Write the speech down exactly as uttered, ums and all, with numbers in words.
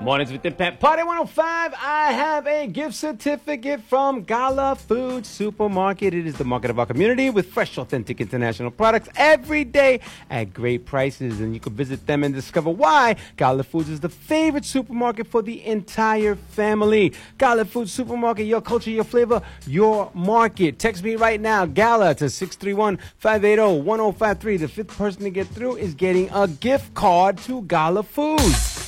Mornings with Impact Party one oh five. I have a gift certificate from Gala Food Supermarket. It is the market of our community with fresh, authentic international products every day at great prices. And you can visit them and discover why Gala Foods is the favorite supermarket for the entire family. Gala Food Supermarket, your culture, your flavor, your market. Text me right now, Gala, to six three one, five eight zero, one zero five three. The fifth person to get through is getting a gift card to Gala Foods.